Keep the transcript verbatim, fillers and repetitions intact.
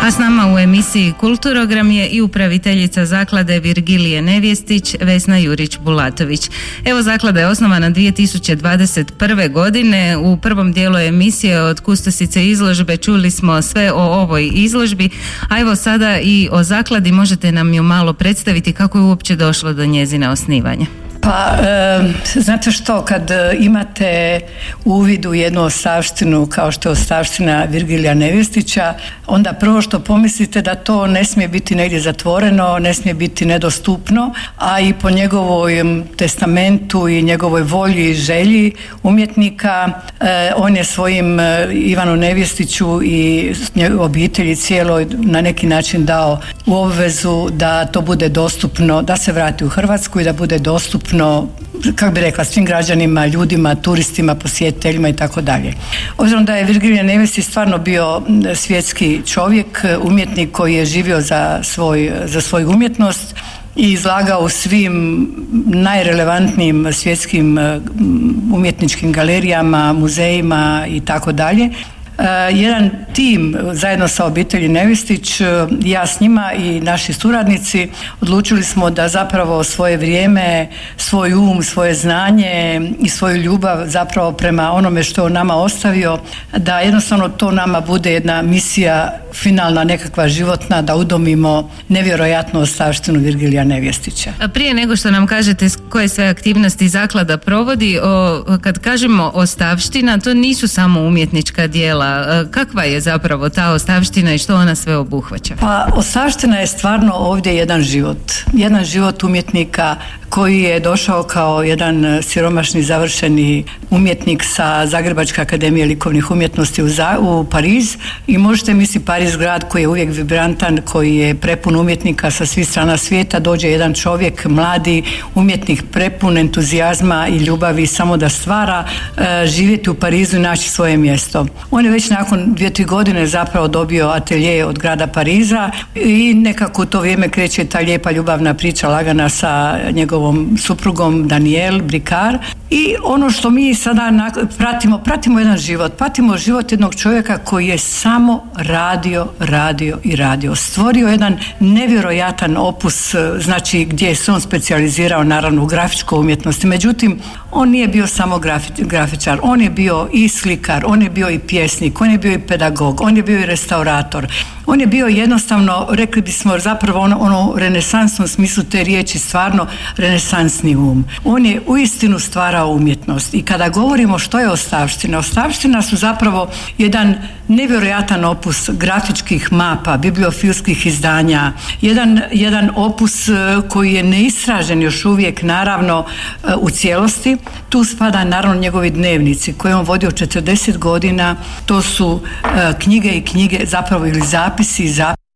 A s nama u emisiji Kulturogram je i upraviteljica zaklade Virgilije Nevjestić, Vesna Jurić-Bulatović. Evo, zaklada je osnovana dvije tisuće dvadeset prve. godine. U prvom dijelu emisije od kustosice izložbe čuli smo sve o ovoj izložbi, a evo sada i o zakladi. Možete nam ju malo predstaviti kako je uopće došlo do njezina osnivanja? Pa, e, znate što, kad imate uvid u jednu ostavštinu kao što je ostavština Virgilija Nevjestića, onda prvo što pomislite da to ne smije biti negdje zatvoreno, ne smije biti nedostupno, a i po njegovoj testamentu i njegovoj volji i želji umjetnika, e, on je svojim Ivanu Nevjestiću i obitelji cijeloj na neki način dao u obvezu da to bude dostupno, da se vrati u Hrvatsku i da bude dostupno, kako bi rekla, svim građanima, ljudima, turistima, posjetiteljima i tako dalje. Obzirom da je Virgilije Nevjestić stvarno bio svjetski čovjek, umjetnik koji je živio za, svoj, za svoju umjetnost i izlagao u svim najrelevantnijim svjetskim umjetničkim galerijama, muzejima i tako dalje. Uh, jedan tim zajedno sa obitelji Nevjestić, ja s njima i naši suradnici odlučili smo da zapravo svoje vrijeme, svoj um, svoje znanje i svoju ljubav zapravo prema onome što je on nama ostavio, da jednostavno to nama bude jedna misija finalna, nekakva životna, da udomimo nevjerojatnu ostavštinu Virgilija Nevjestića. A prije nego što nam kažete koje sve aktivnosti zaklada provodi, o, kad kažemo ostavština, to nisu samo umjetnička djela. Kakva je zapravo ta ostavština i što ona sve obuhvaća? Pa ostavština je stvarno ovdje jedan život. Jedan život umjetnika koji je došao kao jedan siromašni završeni umjetnik sa Zagrebačke akademije likovnih umjetnosti u, Za- u Pariz, i možete misliti Pariz, grad koji je uvijek vibrantan, koji je prepun umjetnika sa svih strana svijeta. Dođe jedan čovjek, mladi umjetnik, prepun entuzijazma i ljubavi samo da stvara, e, živjeti u Parizu i naći svoje mjesto. On je već nakon dvije, tri godine zapravo dobio atelje od grada Pariza i nekako u to vrijeme kreće ta lijepa ljubavna priča lagana sa njegovom suprugom Danielle Bricard. I ono što mi sada pratimo, pratimo jedan život, pratimo život jednog čovjeka koji je samo radio, radio i radio. Stvorio jedan nevjerojatan opus, znači gdje je se on specijalizirao naravno u grafičkoj umjetnosti. Međutim, on nije bio samo grafi, grafičar, on je bio i slikar, on je bio i pjesnik, on je bio i pedagog, on je bio i restaurator. On je bio jednostavno, rekli bismo zapravo ono, ono renesansnom smislu te riječi, stvarno renesansni um. On je uistinu stvarao umjetnost. I kada govorimo što je ostavština, ostavština su zapravo jedan nevjerojatan opus grafičkih mapa, bibliofilskih izdanja, jedan, jedan opus koji je neistražen još uvijek naravno u cijelosti. Tu spada naravno njegovi dnevnici koje on vodio četrdeset godina, to su knjige i knjige zapravo ili zapisi i zapisi